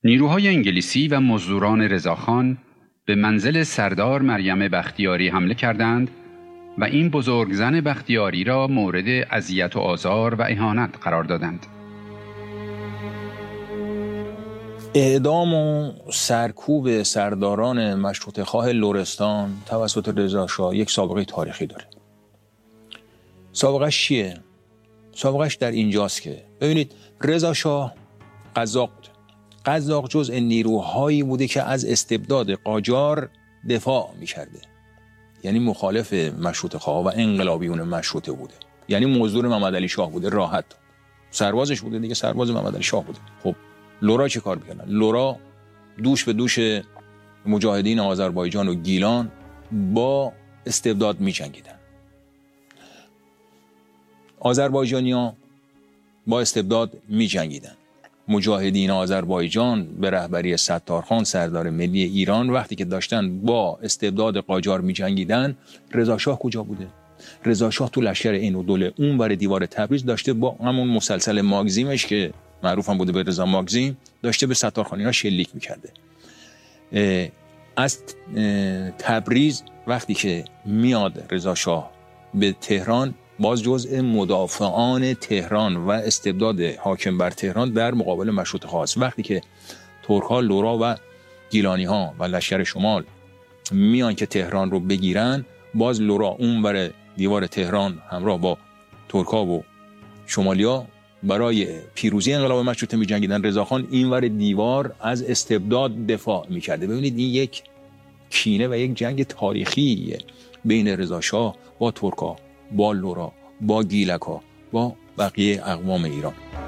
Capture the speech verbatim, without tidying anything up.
نیروهای انگلیسی و مزدوران رضاخان به منزل سردار مریم بختیاری حمله کردند و این بزرگ زن بختیاری را مورد اذیت و آزار و اهانت قرار دادند. اعدام و سرکوب سرداران مشروطه خواه لرستان توسط رضا شاه یک سابقه تاریخی داره. سابقهش چیه؟ سابقهش در اینجاست که ببینید رضا شاه قزاق بود. قزاق جزء نیروهایی بوده که از استبداد قاجار دفاع می‌کرده. یعنی مخالف مشروطه خواه و انقلابیون مشروطه بوده. یعنی مزدور محمدعلی شاه بوده، راحت. سربازش بوده دیگه، سرباز محمدعلی شاه بوده. خب لرا چه کار می‌کردن؟ لرا دوش به دوش مجاهدین آذربایجان و گیلان با استبداد می‌جنگیدن. آذربایجانی‌ها با استبداد می‌جنگیدن. مجاهدین آذربایجان به رهبری ستارخان سردار ملی ایران وقتی که داشتن با استبداد قاجار می‌جنگیدن، رضا شاه کجا بوده؟ رضا شاه تو لشکر عین الدوله اون ور دیوار تبریز داشته با همون مسلسل ماگزیمش که معروف هم بوده به رضا ماگزیم، داشته به ستارخانی‌ها شلیک می‌کرده. از تبریز وقتی که میاد رضا شاه به تهران، باز جزء مدافعان تهران و استبداد حاکم بر تهران در مقابل مشروطه خواه است. وقتی که ترک‌ها، لرا و گیلانی‌ها و لشکر شمال میان که تهران رو بگیرن، باز لرا اونور دیوار تهران همراه با ترک‌ها و شمالیا برای پیروزی انقلاب مشروطه می‌جنگیدن. رضاخان اینور دیوار از استبداد دفاع می‌کرده. ببینید این یک کینه و یک جنگ تاریخیه بین رضا شاه با ترک‌ها، با لرا، با گیلک‌ها، با بقیه اقوام ایران.